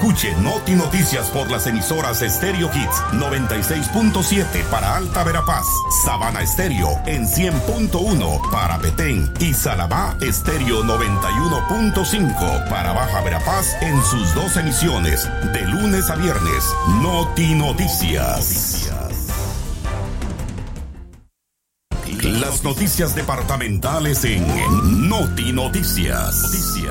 Escuche Noti Noticias por las emisoras Stereo Hits 96.7 para Alta Verapaz, Sabana Estéreo en 100.1 para Petén y Salamá Estéreo 91.5 para Baja Verapaz en sus dos emisiones de lunes a viernes. Noti Noticias. Las noticias departamentales en Noti Noticias.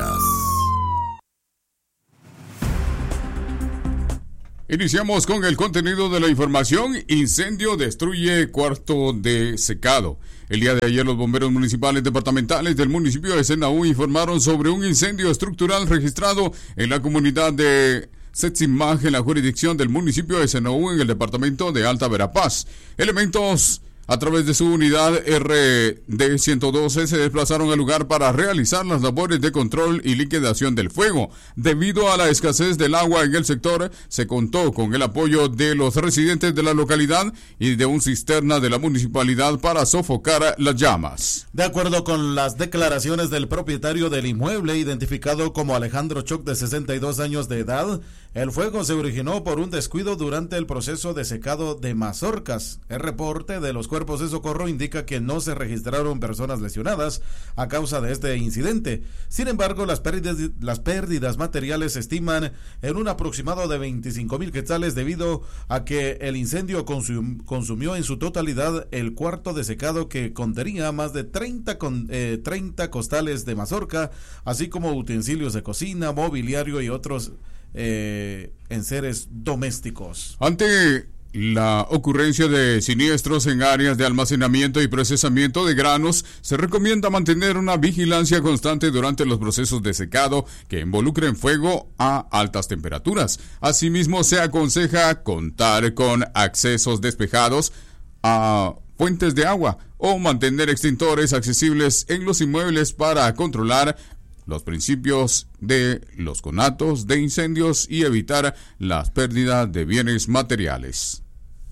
Iniciamos con el contenido de la información. Incendio destruye cuarto de secado. El día de ayer los bomberos municipales departamentales del municipio de Senaú informaron sobre un incendio estructural registrado en la comunidad de Setzimaj, en la jurisdicción del municipio de Senaú, en el departamento de Alta Verapaz. Elementos a través de su unidad RD 112 se desplazaron al lugar para realizar las labores de control y liquidación del fuego. Debido a la escasez del agua en el sector, se contó con el apoyo de los residentes de la localidad y de un cisterna de la municipalidad para sofocar las llamas. De acuerdo con las declaraciones del propietario del inmueble, identificado como Alejandro Choc, de 62 años de edad, el fuego se originó por un descuido durante el proceso de secado de mazorcas. El reporte de los cuerpos de socorro indica que no se registraron personas lesionadas a causa de este incidente. Sin embargo, las pérdidas materiales se estiman en un aproximado de 25,000 quetzales debido a que el incendio consumió en su totalidad el cuarto de secado, que contenía más de 30 costales de mazorca, así como utensilios de cocina, mobiliario y otros enseres domésticos. Ante la ocurrencia de siniestros en áreas de almacenamiento y procesamiento de granos, se recomienda mantener una vigilancia constante durante los procesos de secado que involucren fuego a altas temperaturas. Asimismo, se aconseja contar con accesos despejados a fuentes de agua o mantener extintores accesibles en los inmuebles para controlar los principios de los conatos de incendios y evitar las pérdidas de bienes materiales.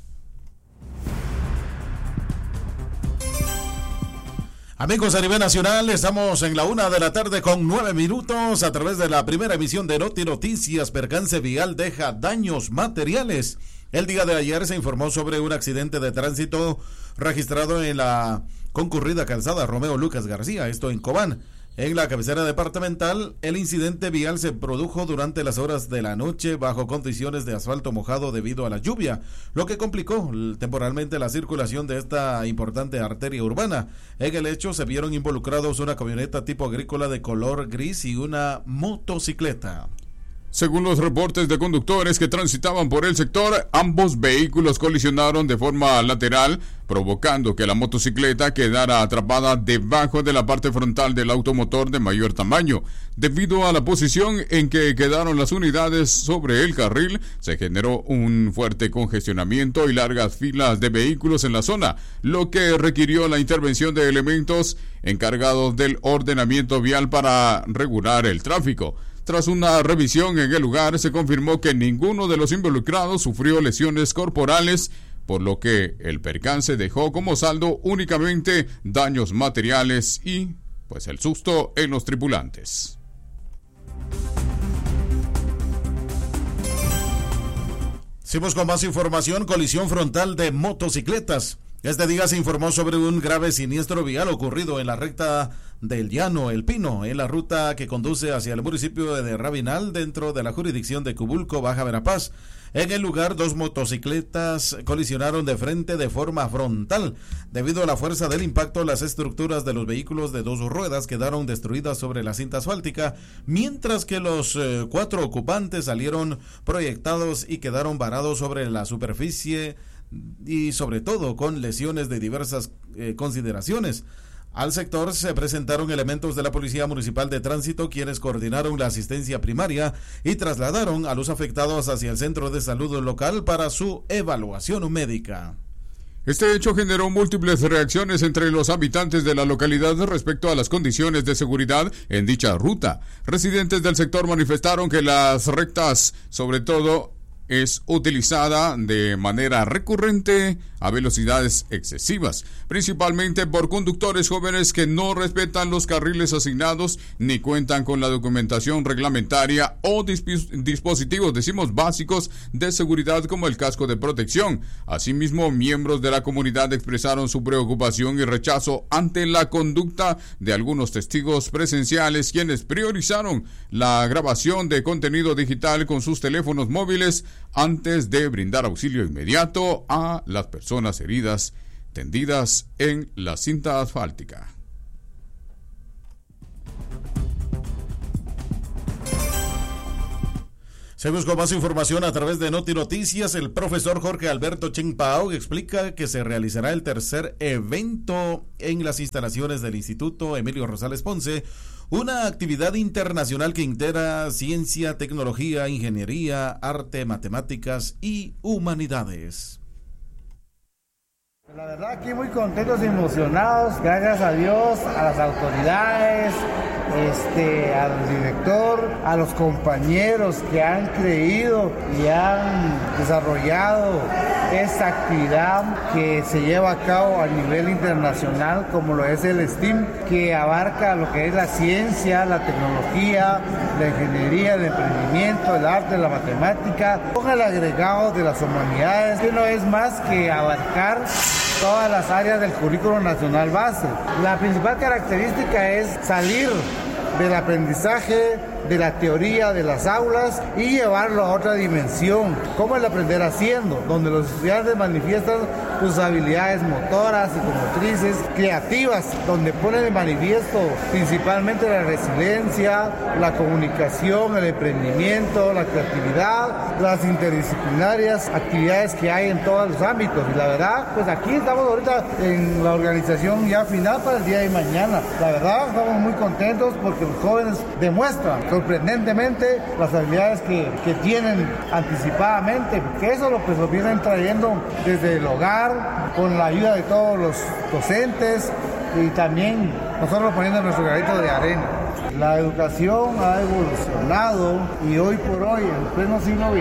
Amigos, a nivel nacional, estamos en la 1:00 con 9 minutos a través de la primera emisión de Noti Noticias. Percance vial deja daños materiales. El día de ayer se informó sobre un accidente de tránsito registrado en la concurrida calzada Romeo Lucas García, esto en Cobán. En la cabecera departamental, el incidente vial se produjo durante las horas de la noche bajo condiciones de asfalto mojado debido a la lluvia, lo que complicó temporalmente la circulación de esta importante arteria urbana. En el hecho se vieron involucrados una camioneta tipo agrícola de color gris y una motocicleta. Según los reportes de conductores que transitaban por el sector, ambos vehículos colisionaron de forma lateral, provocando que la motocicleta quedara atrapada debajo de la parte frontal del automotor de mayor tamaño. Debido a la posición en que quedaron las unidades sobre el carril, se generó un fuerte congestionamiento y largas filas de vehículos en la zona, lo que requirió la intervención de elementos encargados del ordenamiento vial para regular el tráfico. Tras una revisión en el lugar, se confirmó que ninguno de los involucrados sufrió lesiones corporales, por lo que el percance dejó como saldo únicamente daños materiales y, pues, el susto en los tripulantes. Seguimos con más información. Colisión frontal de motocicletas. Este día se informó sobre un grave siniestro vial ocurrido en la recta del Llano El Pino, en la ruta que conduce hacia el municipio de Rabinal, dentro de la jurisdicción de Cubulco, Baja Verapaz. En el lugar, 2 motocicletas colisionaron de frente de forma frontal. Debido a la fuerza del impacto, las estructuras de los vehículos de 2 ruedas quedaron destruidas sobre la cinta asfáltica, mientras que los 4 ocupantes salieron proyectados y quedaron varados sobre la superficie, y sobre todo con lesiones de diversas consideraciones. Al sector se presentaron elementos de la Policía Municipal de Tránsito, quienes coordinaron la asistencia primaria y trasladaron a los afectados hacia el centro de salud local para su evaluación médica. Este hecho generó múltiples reacciones entre los habitantes de la localidad respecto a las condiciones de seguridad en dicha ruta. Residentes del sector manifestaron que las rectas, sobre todo, es utilizada de manera recurrente a velocidades excesivas, principalmente por conductores jóvenes que no respetan los carriles asignados ni cuentan con la documentación reglamentaria o dispositivos, básicos de seguridad como el casco de protección. Asimismo, miembros de la comunidad expresaron su preocupación y rechazo ante la conducta de algunos testigos presenciales, quienes priorizaron la grabación de contenido digital con sus teléfonos móviles antes de brindar auxilio inmediato a las personas heridas tendidas en la cinta asfáltica. Seguimos con más información a través de Noti Noticias. El profesor Jorge Alberto Cheng Pao explica que se realizará el tercer evento en las instalaciones del Instituto Emilio Rosales Ponce, una actividad internacional que integra ciencia, tecnología, ingeniería, arte, matemáticas y humanidades. La verdad aquí muy contentos y emocionados, gracias a Dios, a las autoridades, al director, a los compañeros que han creído y han desarrollado esta actividad que se lleva a cabo a nivel internacional, como lo es el STEAM, que abarca lo que es la ciencia, la tecnología, la ingeniería, el emprendimiento, el arte, la matemática, con el agregado de las humanidades, que no es más que abarcar todas las áreas del currículo nacional base. La principal característica es salir del aprendizaje, de la teoría de las aulas y llevarlo a otra dimensión, como el aprender haciendo, donde los estudiantes manifiestan sus habilidades motoras, psicomotrices, creativas, donde ponen en manifiesto principalmente la resiliencia, la comunicación, el emprendimiento, la creatividad, las interdisciplinarias, actividades que hay en todos los ámbitos. Y la verdad, pues aquí estamos ahorita en la organización ya final para el día de mañana. La verdad, estamos muy contentos porque los jóvenes demuestran sorprendentemente las habilidades que tienen anticipadamente, porque eso lo vienen trayendo desde el hogar, con la ayuda de todos los docentes y también nosotros poniendo nuestro granito de arena. La educación ha evolucionado y hoy por hoy, en pleno siglo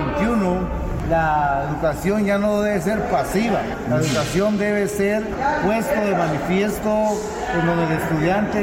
XXI, la educación ya no debe ser pasiva, la educación debe ser puesto de manifiesto en donde el estudiante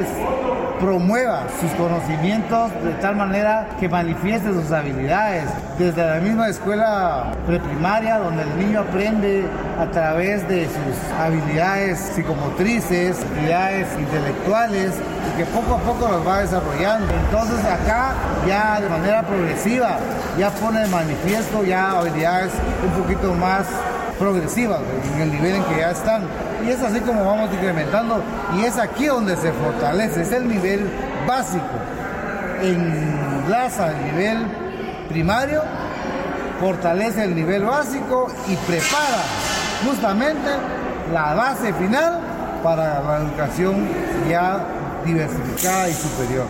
promueva sus conocimientos de tal manera que manifieste sus habilidades. Desde la misma escuela preprimaria, donde el niño aprende a través de sus habilidades psicomotrices, habilidades intelectuales, y que poco a poco las va desarrollando. Entonces acá ya de manera progresiva ya pone de manifiesto ya habilidades un poquito más progresivas en el nivel en que ya están, y es así como vamos incrementando, y es aquí donde se fortalece, es el nivel básico, enlaza el nivel primario, fortalece el nivel básico y prepara justamente la base final para la educación ya diversificada y superior.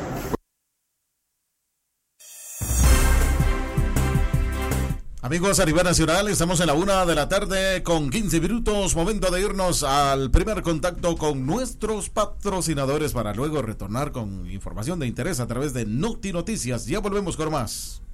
Amigos a nivel nacional, estamos en la 1:00 con 15 minutos, momento de irnos al primer contacto con nuestros patrocinadores para luego retornar con información de interés a través de Noti Noticias. Ya volvemos con más.